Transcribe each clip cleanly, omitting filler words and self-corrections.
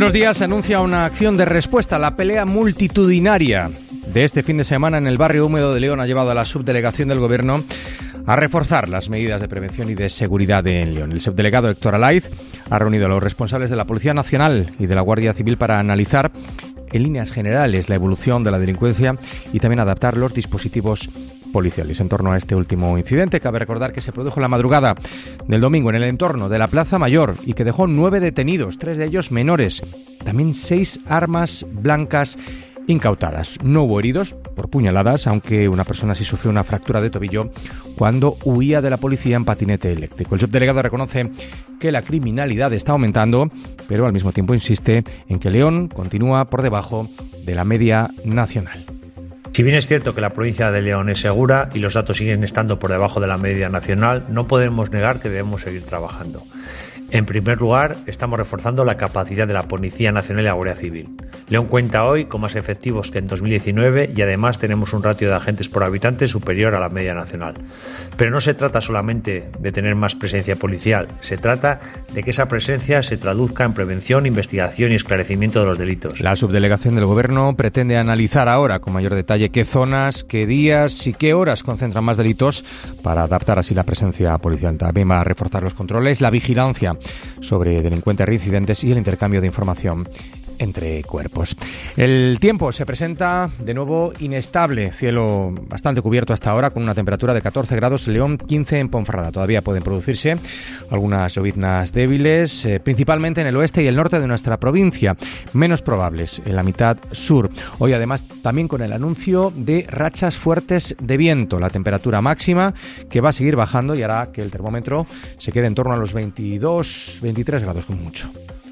Buenos días. Se anuncia una acción de respuesta a la pelea multitudinaria de este fin de semana en el barrio húmedo de León. Ha llevado a la subdelegación del Gobierno a reforzar las medidas de prevención y de seguridad en León. El subdelegado Héctor Alaiz ha reunido a los responsables de la Policía Nacional y de la Guardia Civil para analizar en líneas generales la evolución de la delincuencia y también adaptar los dispositivos policiales. En torno a este último incidente, cabe recordar que se produjo la madrugada del domingo en el entorno de la Plaza Mayor y que dejó 9 detenidos, 3 de ellos menores. También 6 armas blancas incautadas. No hubo heridos por puñaladas, aunque una persona sí sufrió una fractura de tobillo cuando huía de la policía en patinete eléctrico. El subdelegado reconoce que la criminalidad está aumentando, pero al mismo tiempo insiste en que León continúa por debajo de la media nacional. Si bien es cierto que la provincia de León es segura y los datos siguen estando por debajo de la media nacional, no podemos negar que debemos seguir trabajando. En primer lugar, estamos reforzando la capacidad de la Policía Nacional y la Guardia Civil. León cuenta hoy con más efectivos que en 2019 y además tenemos un ratio de agentes por habitante superior a la media nacional. Pero no se trata solamente de tener más presencia policial, se trata de que esa presencia se traduzca en prevención, investigación y esclarecimiento de los delitos. La subdelegación del Gobierno pretende analizar ahora con mayor detalle qué zonas, qué días y qué horas concentran más delitos para adaptar así la presencia policial. También va a reforzar los controles, la vigilancia sobre delincuentes reincidentes y el intercambio de información entre cuerpos. El tiempo se presenta de nuevo inestable, cielo bastante cubierto hasta ahora con una temperatura de 14 grados en León, 15 en Ponferrada. Todavía pueden producirse algunas lloviznas débiles, principalmente en el oeste y el norte de nuestra provincia, menos probables en la mitad sur. Hoy además también con el anuncio de rachas fuertes de viento, la temperatura máxima que va a seguir bajando y hará que el termómetro se quede en torno a los 22, 23 grados como mucho.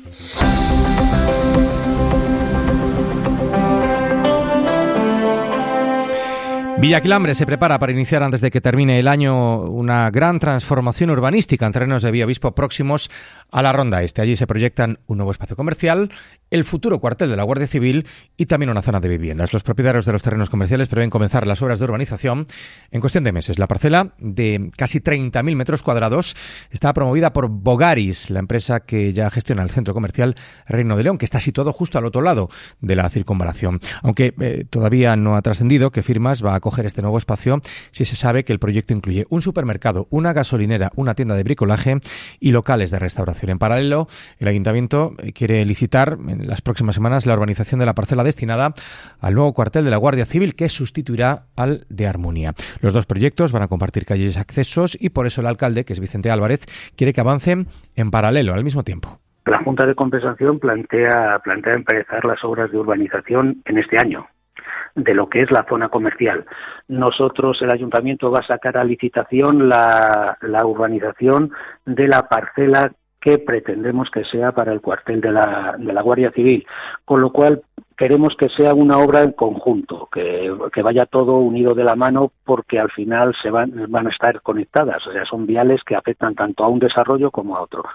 Villaquilambre se prepara para iniciar antes de que termine el año una gran transformación urbanística en terrenos de Villaobispo próximos a la Ronda Este. Allí se proyectan un nuevo espacio comercial, el futuro cuartel de la Guardia Civil y también una zona de viviendas. Los propietarios de los terrenos comerciales prevén comenzar las obras de urbanización en cuestión de meses. La parcela de casi 30.000 metros cuadrados está promovida por Bogaris, la empresa que ya gestiona el centro comercial Reino de León, que está situado justo al otro lado de la circunvalación. Aunque todavía no ha trascendido qué firmas va a acoger este nuevo espacio, si se sabe que el proyecto incluye un supermercado, una gasolinera, una tienda de bricolaje y locales de restauración. En paralelo, el Ayuntamiento quiere licitar en las próximas semanas la urbanización de la parcela destinada al nuevo cuartel de la Guardia Civil, que sustituirá al de Armonía. Los dos proyectos van a compartir calles y accesos y por eso el alcalde, que es Vicente Álvarez, quiere que avancen en paralelo, al mismo tiempo. La Junta de Compensación plantea empezar las obras de urbanización en este año de lo que es la zona comercial. Nosotros, el Ayuntamiento, va a sacar a licitación la urbanización de la parcela que pretendemos que sea para el cuartel de la Guardia Civil, con lo cual queremos que sea una obra en conjunto, que vaya todo unido de la mano, porque al final van a estar conectadas, o sea, son viales que afectan tanto a un desarrollo como a otro.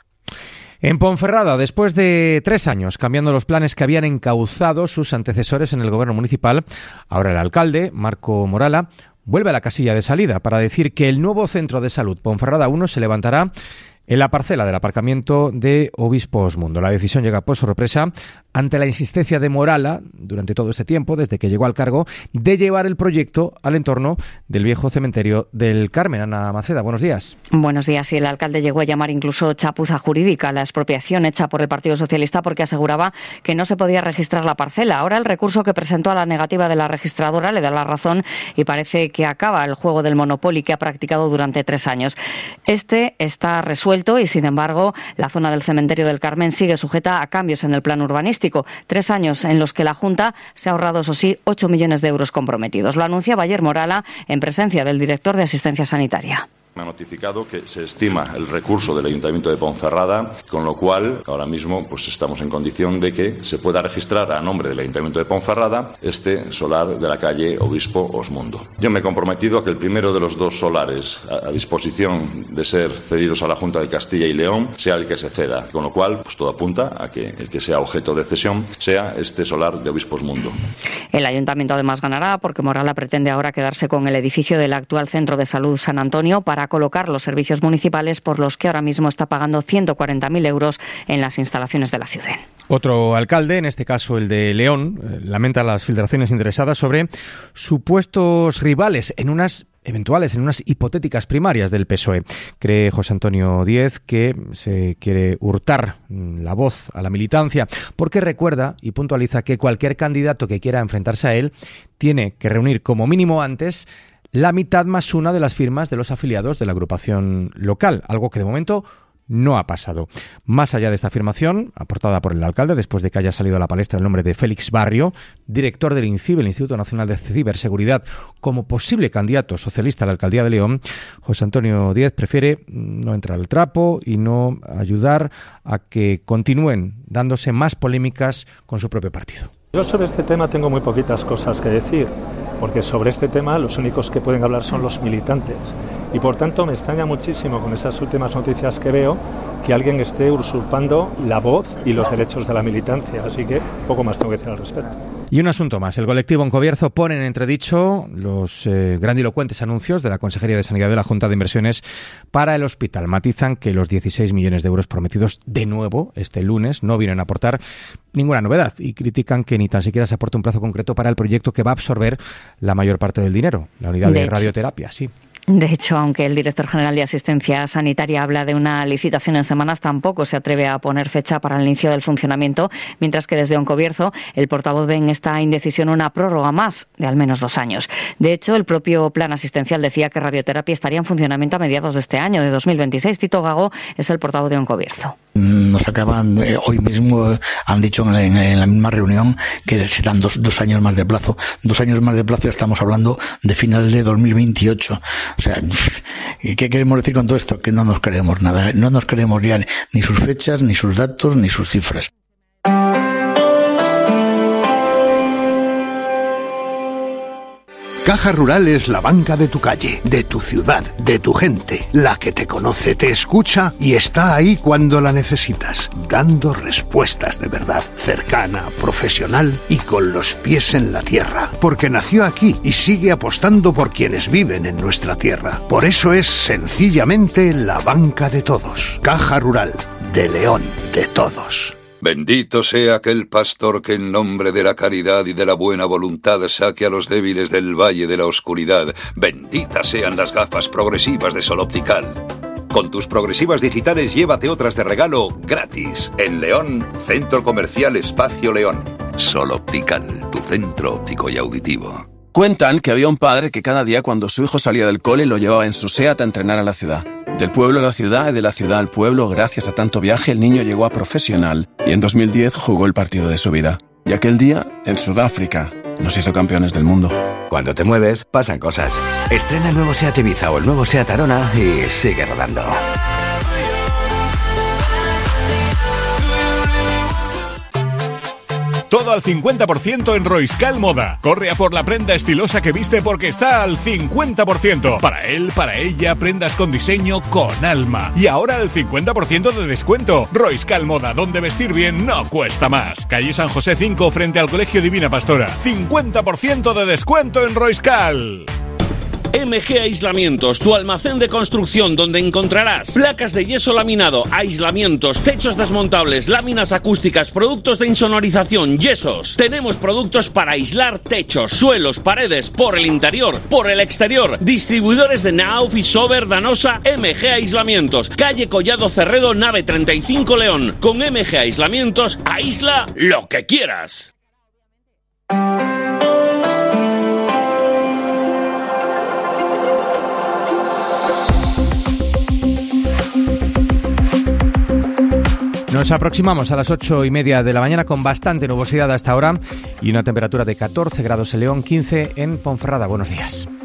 En Ponferrada, después de 3 años cambiando los planes que habían encauzado sus antecesores en el gobierno municipal, ahora el alcalde, Marco Morala, vuelve a la casilla de salida para decir que el nuevo centro de salud Ponferrada 1 se levantará en la parcela del aparcamiento de Obispo Osmundo. La decisión llega por sorpresa ante la insistencia de Morala durante todo este tiempo, desde que llegó al cargo, de llevar el proyecto al entorno del viejo cementerio del Carmen. Ana Maceda, buenos días. Buenos días. Y el alcalde llegó a llamar incluso chapuza jurídica a la expropiación hecha por el Partido Socialista porque aseguraba que no se podía registrar la parcela. Ahora el recurso que presentó a la negativa de la registradora le da la razón y parece que acaba el juego del monopolio que ha practicado durante 3 años. Este está resuelto y, sin embargo, la zona del cementerio del Carmen sigue sujeta a cambios en el plan urbanístico. 3 años en los que la Junta se ha ahorrado, eso sí, 8 millones de euros comprometidos. Lo anunciaba ayer Morala en presencia del director de Asistencia Sanitaria. Me ha notificado que se estima el recurso del Ayuntamiento de Ponferrada, con lo cual ahora mismo pues estamos en condición de que se pueda registrar a nombre del Ayuntamiento de Ponferrada este solar de la calle Obispo Osmundo. Yo me he comprometido a que el primero de los 2 solares a disposición de ser cedidos a la Junta de Castilla y León sea el que se ceda, con lo cual pues todo apunta a que el que sea objeto de cesión sea este solar de Obispo Osmundo. El Ayuntamiento además ganará porque Morala pretende ahora quedarse con el edificio del actual Centro de Salud San Antonio para colocar los servicios municipales por los que ahora mismo está pagando 140.000 euros en las instalaciones de la ciudad. Otro alcalde, en este caso el de León, lamenta las filtraciones interesadas sobre supuestos rivales en unas hipotéticas primarias del PSOE. Cree José Antonio Díez que se quiere hurtar la voz a la militancia, porque recuerda y puntualiza que cualquier candidato que quiera enfrentarse a él tiene que reunir como mínimo antes la mitad más una de las firmas de los afiliados de la agrupación local, algo que de momento no ha pasado. Más allá de esta afirmación, aportada por el alcalde, después de que haya salido a la palestra el nombre de Félix Barrio, director del INCIBE, el Instituto Nacional de Ciberseguridad, como posible candidato socialista a la alcaldía de León, José Antonio Díez prefiere no entrar al trapo y no ayudar a que continúen dándose más polémicas con su propio partido. Yo sobre este tema tengo muy poquitas cosas que decir, porque sobre este tema los únicos que pueden hablar son los militantes. Y por tanto me extraña muchísimo con esas últimas noticias que veo que alguien esté usurpando la voz y los derechos de la militancia. Así que poco más tengo que decir al respecto. Y un asunto más. El colectivo Encobierzo pone en entredicho los grandilocuentes anuncios de la Consejería de Sanidad de la Junta de Inversiones para el hospital. Matizan que los 16 millones de euros prometidos de nuevo este lunes no vienen a aportar ninguna novedad y critican que ni tan siquiera se aporta un plazo concreto para el proyecto que va a absorber la mayor parte del dinero, la unidad de radioterapia. Sí. De hecho, aunque el director general de Asistencia Sanitaria habla de una licitación en semanas, tampoco se atreve a poner fecha para el inicio del funcionamiento, mientras que desde Oncobierzo el portavoz ve en esta indecisión una prórroga más de al menos 2 años. De hecho, el propio plan asistencial decía que radioterapia estaría en funcionamiento a mediados de este año, de 2026. Tito Gago es el portavoz de Oncobierzo. Nos acaban, hoy mismo han dicho en la misma reunión que se dan dos años más de plazo. 2 años más de plazo, estamos hablando de finales de 2028. O sea, ¿qué queremos decir con todo esto? Que no nos creemos nada. No nos creemos ya ni sus fechas, ni sus datos, ni sus cifras. Caja Rural es la banca de tu calle, de tu ciudad, de tu gente, la que te conoce, te escucha y está ahí cuando la necesitas, dando respuestas de verdad, cercana, profesional y con los pies en la tierra, porque nació aquí y sigue apostando por quienes viven en nuestra tierra. Por eso es sencillamente la banca de todos. Caja Rural, de León, de todos. Bendito sea aquel pastor que en nombre de la caridad y de la buena voluntad saque a los débiles del valle de la oscuridad. Benditas sean las gafas progresivas de Sol Optical. Con tus progresivas digitales llévate otras de regalo gratis. En León, Centro Comercial Espacio León. Sol Optical, tu centro óptico y auditivo. Cuentan que había un padre que cada día cuando su hijo salía del cole lo llevaba en su SEAT a entrenar a la ciudad. Del pueblo a la ciudad y de la ciudad al pueblo, gracias a tanto viaje, el niño llegó a profesional y en 2010 jugó el partido de su vida. Y aquel día, en Sudáfrica, nos hizo campeones del mundo. Cuando te mueves, pasan cosas. Estrena el nuevo SEAT Ibiza o el nuevo SEAT Arona y sigue rodando. Todo al 50% en Roiscal Moda. Corre a por la prenda estilosa que viste porque está al 50%. Para él, para ella, prendas con diseño con alma. Y ahora al 50% de descuento. Roiscal Moda, donde vestir bien no cuesta más. Calle San José 5 frente al Colegio Divina Pastora. 50% de descuento en Roiscal. MG Aislamientos, tu almacén de construcción donde encontrarás placas de yeso laminado, aislamientos, techos desmontables, láminas acústicas, productos de insonorización, yesos. Tenemos productos para aislar techos, suelos, paredes, por el interior, por el exterior. Distribuidores de Nauf y Sober, Danosa, MG Aislamientos. Calle Collado Cerredo, nave 35 León. Con MG Aislamientos, aísla lo que quieras. Nos aproximamos a las 8:30 de la mañana con bastante nubosidad hasta ahora y una temperatura de 14 grados en León, 15 en Ponferrada. Buenos días.